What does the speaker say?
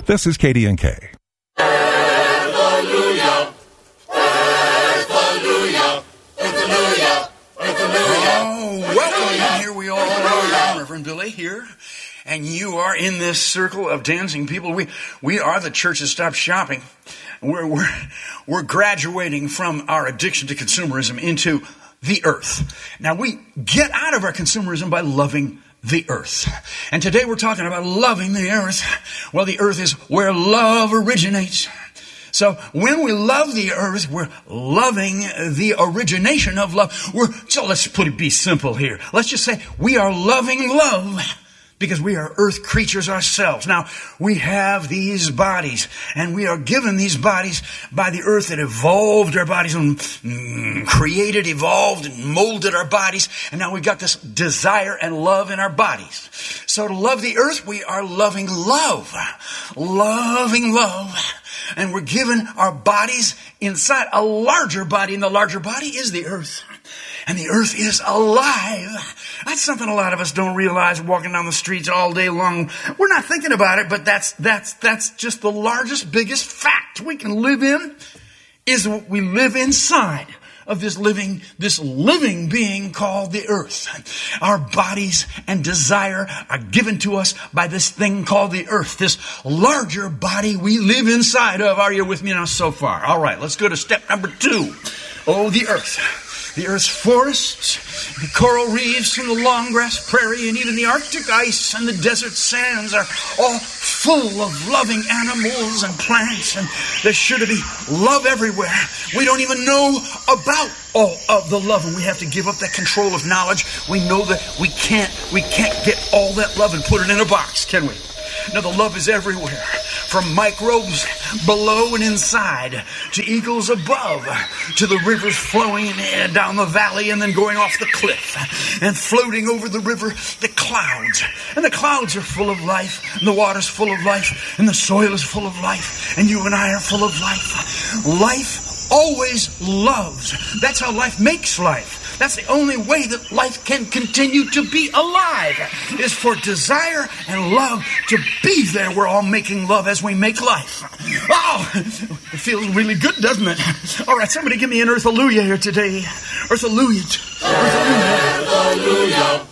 This is KDNK. Hallelujah. Hallelujah. Hallelujah. Oh, welcome. Here we all are. Reverend Billy here. And you are in this circle of dancing people. We are the church that stopped shopping. We're graduating from our addiction to consumerism into the earth. Now, we get out of our consumerism by loving the earth. And today we're talking about loving the earth. Well, the earth is where love originates. So when we love the earth, we're loving the origination of love. So let's be simple here. Let's just say we are loving love because we are earth creatures ourselves. Now, we have these bodies, and we are given these bodies by the earth that evolved our bodies and created, evolved, and molded our bodies. And now we've got this desire and love in our bodies. So to love the earth, we are loving love. Loving love. And we're given our bodies inside a larger body, and the larger body is the earth. And the earth is alive. That's something a lot of us don't realize walking down the streets all day long. We're not thinking about it, but that's just the largest, biggest fact we can live in is we live inside of this living being called the earth. Our bodies and desire are given to us by this thing called the earth, this larger body we live inside of. Are you with me now so far? All right, let's go to step number 2. Oh, the earth. The earth's forests, the coral reefs, and the long grass prairie, and even the Arctic ice and the desert sands are all full of loving animals and plants, and there's sure to be love everywhere. We don't even know about all of the love, and we have to give up that control of knowledge. We know that we can't get all that love and put it in a box, can we? No, the love is everywhere, from microbes below and inside, to eagles above, to the rivers flowing down the valley and then going off the cliff, and floating over the river, the clouds. And the clouds are full of life, and the water's full of life, and the soil is full of life, and you and I are full of life. Life always loves. That's how life makes life. That's the only way that life can continue to be alive, is for desire and love to be there. We're all making love as we make life. Oh, it feels really good, doesn't it? All right, somebody give me an earth-alleluia here today. Earth-alleluia. Earth-alleluia.